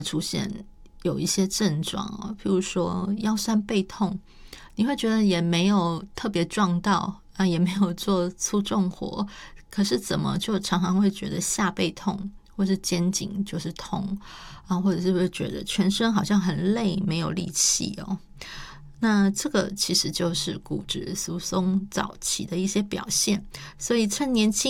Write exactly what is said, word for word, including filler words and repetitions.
出现有一些症状哦，譬如说腰酸背痛，你会觉得也没有特别撞到啊，也没有做粗重活，可是怎么就常常会觉得下背痛，或是肩颈就是痛啊，或者是不是觉得全身好像很累，没有力气哦。那这个其实就是骨质疏松早期的一些表现，所以趁年轻